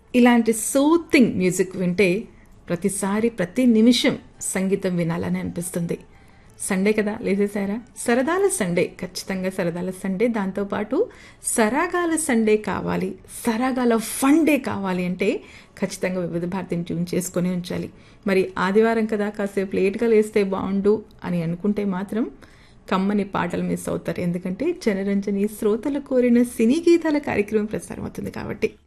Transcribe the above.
ఇలాంటి soothing music వింటే ప్రతిసారి ప్రతి నిమిషం సంగీతం వినాలని అనిపిస్తుంది. సండే కదా, లేసేసారా? సరదాల సండే, ఖచ్చితంగా సరదాల సండే. దాంతోపాటు సరాగాల సండే కావాలి, సరాగాల ఫన్ డే కావాలి అంటే ఖచ్చితంగా వివిధ భారతిని ట్యూన్ చేసుకుని ఉంచాలి. మరి ఆదివారం కదా, కాసేపు లేట్గా లేస్తే బాగుండు అని అనుకుంటే మాత్రం కమ్మని పాటలు మిస్ అవుతారు. ఎందుకంటే జనరంజని శ్రోతలు కోరిన సినీ గీతాల కార్యక్రమం ప్రసారం అవుతుంది కాబట్టి.